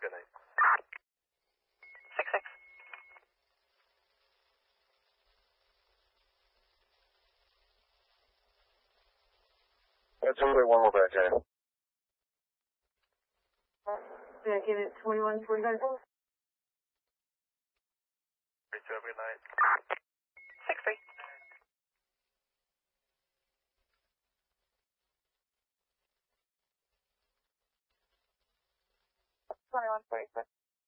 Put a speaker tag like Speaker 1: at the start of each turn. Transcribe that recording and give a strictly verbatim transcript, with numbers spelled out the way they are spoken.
Speaker 1: good night.
Speaker 2: Six six.
Speaker 1: That's only one more back, Jane.
Speaker 3: Yeah, give it twenty-one, twenty-five.
Speaker 1: Three two, have a good night.
Speaker 2: Six three. Twenty-one, forty-six.